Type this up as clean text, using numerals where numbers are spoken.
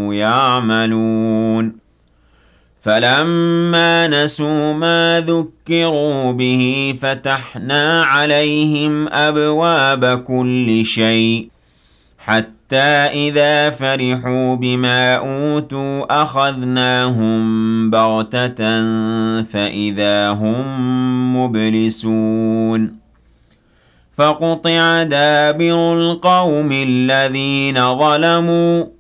كانوا يعملون فلما نسوا ما ذكروا به فتحنا عليهم أبواب كل شيء حتى إذا فرحوا بما أوتوا أخذناهم بغتة فإذا هم مبلسون فقطع دابر القوم الذين ظلموا